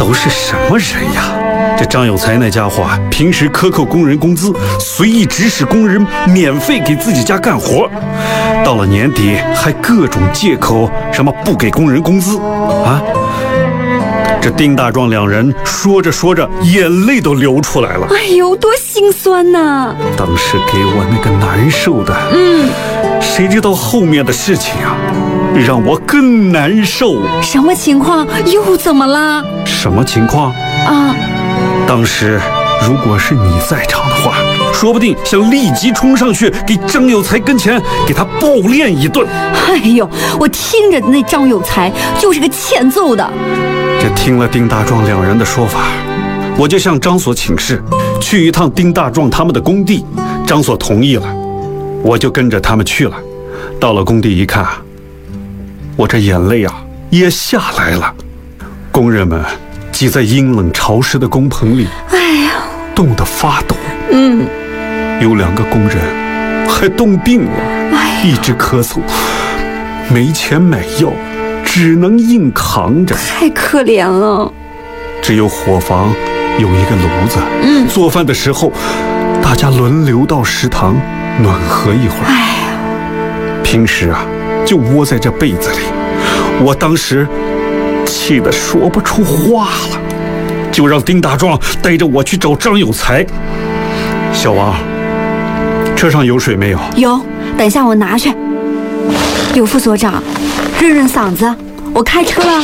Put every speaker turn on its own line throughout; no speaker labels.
都是什么人呀？这张有才那家伙啊，平时克扣工人工资，随意指使工人免费给自己家干活，到了年底还各种借口什么不给工人工资啊！这丁大壮两人说着说着，眼泪都流出来了。
哎呦，多心酸呐！
当时给我那个难受的，谁知道后面的事情啊，让我更难受。
什么情况？又怎么啦？
什么情况
啊？
当时如果是你在场的话，说不定想立即冲上去给张有才跟前给他暴练一顿。
哎呦，我听着那张有才就是个欠揍的。
这听了丁大壮两人的说法，我就向张所请示，去一趟丁大壮他们的工地。张所同意了，我就跟着他们去了。到了工地一看，我这眼泪啊也下来了。工人们挤在阴冷潮湿的工棚里，
哎呀，
冻得发抖。有2个工人还冻病了，一直咳嗽，没钱买药，只能硬扛着。
太可怜了。
只有伙房有一个炉子，做饭的时候大家轮流到食堂暖和一会儿。
哎呀，
平时啊就窝在这被子里，我当时气得说不出话了，就让丁大壮带着我去找张有才。小王，车上有水没有？
有，等一下我拿去。刘副所长，润嗓子，我开车了。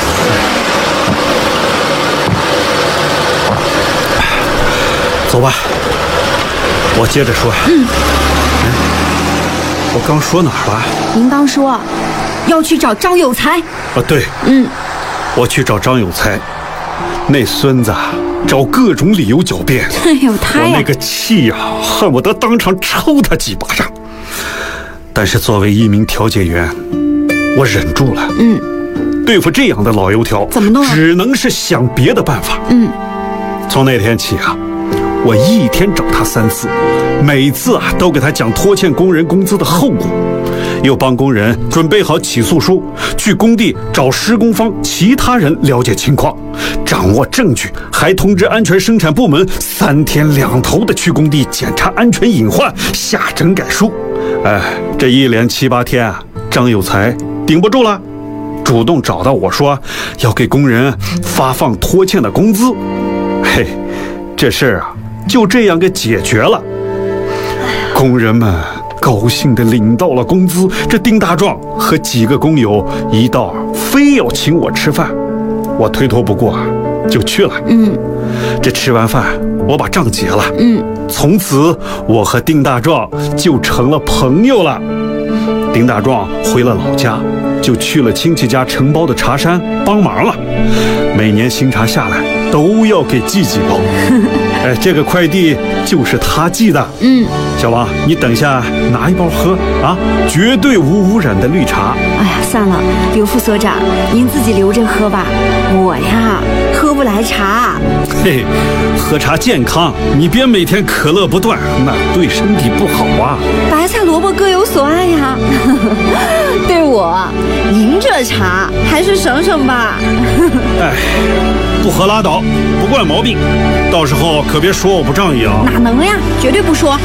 走吧，我接着说。我刚说哪儿了？
您刚说要去找张有才。
对，我去找张有才。那孙子找各种理由狡辩，
哎呦，他呀，
我那个气呀，恨不得当场抽他几巴掌。但是作为一名调解员，我忍住了。对付这样的老油条，
怎么弄啊？
只能是想别的办法。从那天起啊，我一天找他3次，每次啊都给他讲拖欠工人工资的后果，又帮工人准备好起诉书，去工地找施工方其他人了解情况，掌握证据，还通知安全生产部门3天2头的去工地检查安全隐患，下整改书。这一连7、8天啊，张有才顶不住了，主动找到我说要给工人发放拖欠的工资。这事儿啊就这样给解决了。工人们高兴地领到了工资，这丁大壮和几个工友一道非要请我吃饭，我推脱不过啊，就去了。这吃完饭我把账结了。从此我和丁大壮就成了朋友了。丁大壮回了老家，就去了亲戚家承包的茶山帮忙了，每年新茶下来都要给寄几包。这个快递就是他寄的。小王，你等下拿1包喝啊，绝对无污染的绿茶。
哎呀，算了，刘副所长，您自己留着喝吧，我呀喝不来茶。
喝茶健康，你别每天可乐不断，那对身体不好啊。
白菜萝卜各有所爱呀。对我，您这茶还是省省吧。
不喝拉倒，不惯毛病，到时候可别说我不仗义啊。
哪能呀，绝对不说。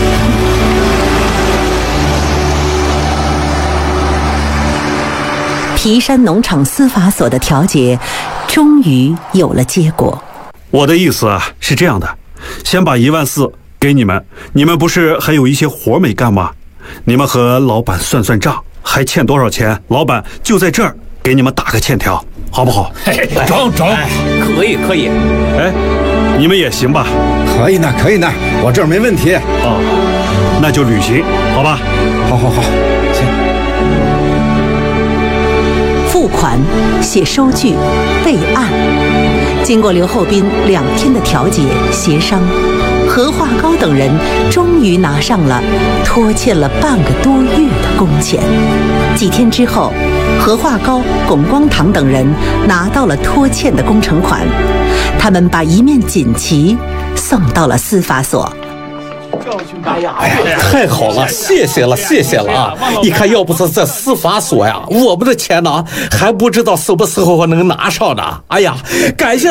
皮山农场司法所的调解终于有了结果。
我的意思啊是这样的，先把14000给你们，你们不是还有一些活没干吗？你们和老板算算账，还欠多少钱，老板就在这儿给你们打个欠条，好不好？
中，可以。
你们也行吧？
可以呢，我这儿没问题。
那就履行，好吧？
好，行。
付款、写收据、备案。经过刘厚斌2天的调解协商，何化高等人终于拿上了拖欠了半个多月的工钱。几天之后，何化高、龚光堂等人拿到了拖欠的工程款，他们把一面锦旗送到了司法所。
哎呀，太好了，谢谢了啊！你看，要不是这司法所呀，我们的钱呢还不知道什么时候能拿上呢。哎呀，感谢